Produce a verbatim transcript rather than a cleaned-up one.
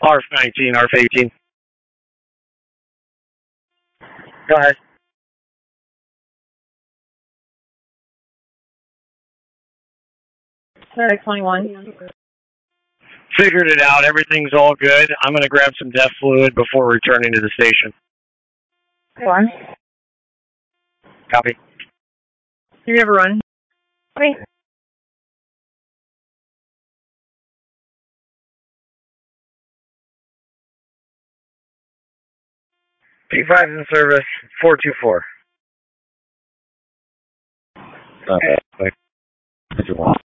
R F nineteen, R F eighteen. Go ahead. X twenty-one. Figured it out. Everything's all good. I'm going to grab some death fluid before returning to the station. One. Copy. You ever run? Okay. P five in service, four two four. Okay.